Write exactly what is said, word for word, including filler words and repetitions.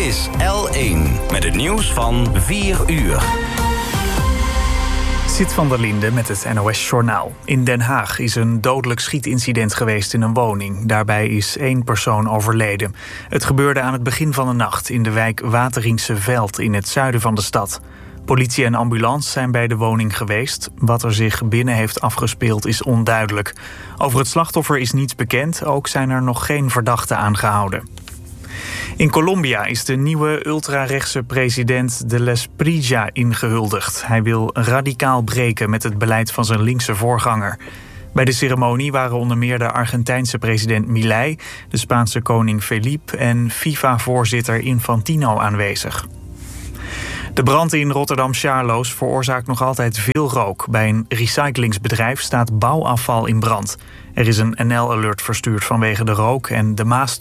is L één met het nieuws van vier uur. Zit van der Linde met het N O S-journaal. In Den Haag is een dodelijk schietincident geweest in een woning. Daarbij is één persoon overleden. Het gebeurde aan het begin van de nacht in de wijk Wateringse Veld in het zuiden van de stad. Politie en ambulance zijn bij de woning geweest. Wat er zich binnen heeft afgespeeld is onduidelijk. Over het slachtoffer is niets bekend. Ook zijn er nog geen verdachten aangehouden. In Colombia is de nieuwe ultrarechtse president de L'esprilla ingehuldigd. Hij wil radicaal breken met het beleid van zijn linkse voorganger. Bij de ceremonie waren onder meer de Argentijnse president Milei, de Spaanse koning Felipe en FIFA-voorzitter Infantino aanwezig. De brand in Rotterdam-Charloes veroorzaakt nog altijd veel rook. Bij een recyclingsbedrijf staat bouwafval in brand. Er is een N L-alert verstuurd vanwege de rook en de Maas